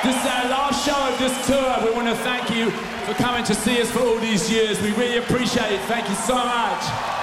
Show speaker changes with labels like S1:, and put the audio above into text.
S1: This is our last show of this tour. We want to thank you for coming to see us for all these years. We really appreciate it. Thank you so much.